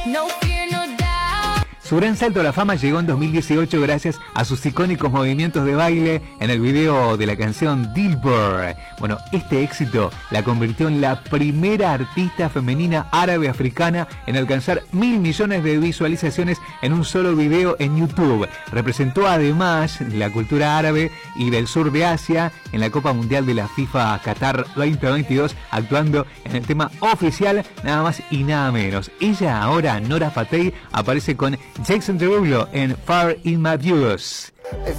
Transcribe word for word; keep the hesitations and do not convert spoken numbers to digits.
No fear, no doubt. Su gran salto a la fama llegó en dos mil dieciocho gracias a sus icónicos movimientos de baile en el video de la canción Dilbar. Bueno, este éxito la convirtió en la primera artista femenina árabe africana en alcanzar mil millones de visualizaciones en un solo video en YouTube. Representó además la cultura árabe y del sur de Asia en la Copa Mundial de la FIFA Qatar veinte veintidós, actuando en el tema oficial nada más y nada menos. Ella ahora, Nora Fatei, aparece con Jason Derulo en Far In My Views.